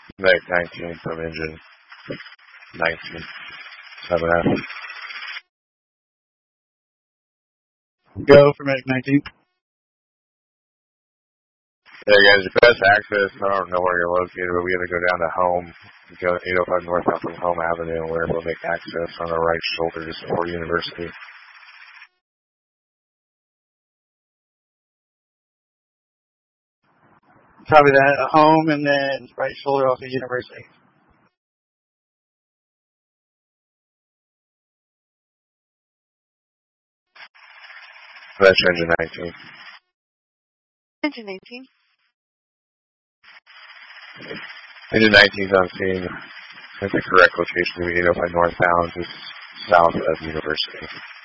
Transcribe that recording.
Meg 19 from engine 19. 7F. Go for Medic 19. Yeah, guys, your best access, I don't know where you're located, but we got to go down to home. Go 805 North out from Home Avenue, and we're able to make access on our right shoulder just before University. Copy that. Home and then right shoulder off the University. That's engine 19. Engine 19. Engine 19 is on scene. That's the correct location to be 805 northbound, just south of University.